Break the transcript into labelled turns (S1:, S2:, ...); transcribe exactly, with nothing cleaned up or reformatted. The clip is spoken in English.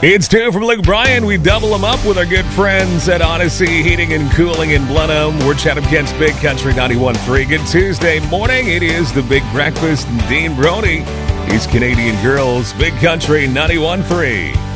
S1: It's two from Luke Bryan. We double them up with our good friends at Odyssey Heating and Cooling in Blenheim. We're Chatham Kent's Big Country ninety-one point three. Good Tuesday morning. It is the Big Breakfast. Dean Brody. These Canadian girls. Big Country ninety-one point three.